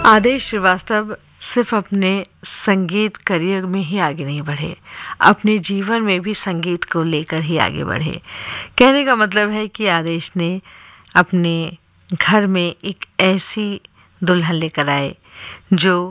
आदेश श्रीवास्तव सिर्फ अपने संगीत करियर में ही आगे नहीं बढ़े, अपने जीवन में भी संगीत को लेकर ही आगे बढ़े। कहने का मतलब है कि आदेश ने अपने घर में एक ऐसी दुल्हन लेकर आए जो